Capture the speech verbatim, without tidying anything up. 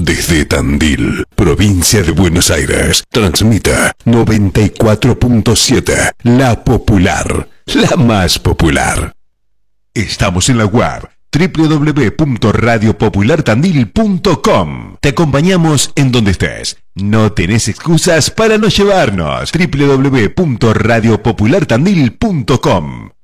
Desde Tandil, provincia de Buenos Aires, transmite noventa y cuatro punto siete, La Popular, la más popular. Estamos en la web doble u doble u doble u punto radio popular tandil punto com. Te acompañamos en donde estés. No tenés excusas para no llevarnos. doble u doble u doble u punto radio popular tandil punto com.